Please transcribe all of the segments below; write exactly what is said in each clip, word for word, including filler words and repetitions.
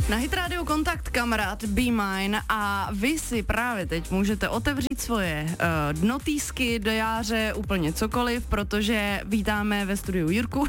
Na Hit Radio Kontakt, kamarád Be Mine, a vy si právě teď můžete otevřít svoje uh, notýsky, diáře, úplně cokoliv, protože vítáme ve studiu Jirku,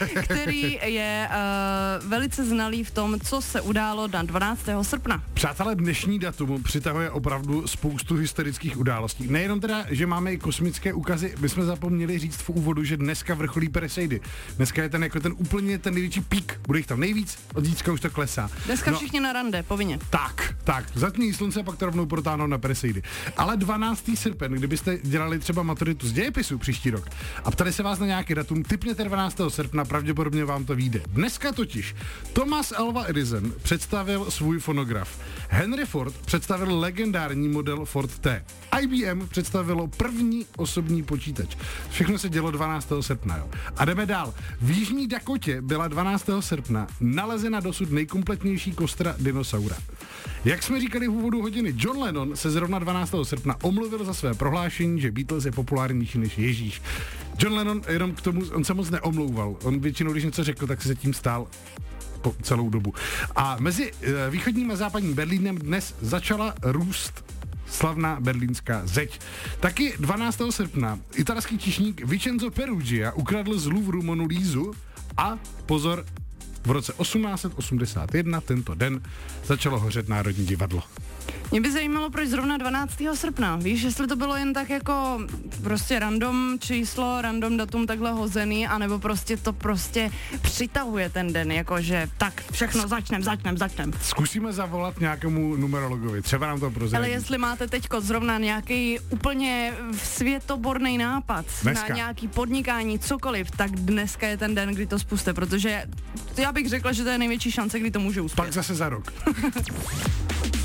který je uh, velice znalý v tom, co se událo na dvanáctého srpna. Přátelé, dnešní datum přitahuje opravdu spoustu historických událostí. Nejenom teda, že máme i kosmické úkazy, my jsme zapomněli říct v úvodu, že dneska vrcholí Perseidy. Dneska je ten jako ten úplně ten největší pík, bude jich tam nejvíc, od zítřka už to klesá. Dneska no, všichni na rande, povinně. Tak, tak, zatmění slunce, pak to rovnou protáhnou na Perseidy. Ale dvanáctého srpen, kdybyste dělali třeba maturitu z dějepisu příští rok a ptali se vás na nějaký datum, tipněte dvanáctého srpna, pravděpodobně vám to vyjde. Dneska totiž Thomas Alva Edison představil svůj fonograf. Henry Ford představil legendární model Ford T. I B M představilo první osobní počítač. Všechno se dělo dvanáctého srpna. Jo. A jdeme dál. V Jižní Dakotě byla dvanáctého srpna nalezena dosud nejkompletnější kostra dinosaura. Jak jsme říkali v úvodu hodiny, John Lennon se zrovna dvanáctého srpna omluvil za své prohlášení, že Beatles je populárnější než Ježíš. John Lennon jenom k tomu, on se moc neomlouval. On většinou, když něco řekl, tak se tím stál po celou dobu. A mezi východním a západním Berlínem dnes začala růst slavná berlínská zeď. Taky dvanáctého srpna italský číšník Vincenzo Peruggia ukradl z Louvru Monu Lisu a pozor, v roce osmnáct set osmdesát jedna tento den začalo hořet Národní divadlo. Mě by zajímalo, proč zrovna dvanáctého srpna. Víš, jestli to bylo jen tak jako prostě random číslo, random datum takhle hozený, anebo prostě to prostě přitahuje ten den, jakože tak všechno začnem, začnem, začnem. Zkusíme zavolat nějakému numerologovi, třeba nám to prozradí. Ale jestli máte teďko zrovna nějaký úplně světoborný nápad dneska na nějaký podnikání, cokoliv, tak dneska je ten den, kdy to spuste, protože já bych řekla, že to je největší šance, kdy to může uspět. Pak zase za rok.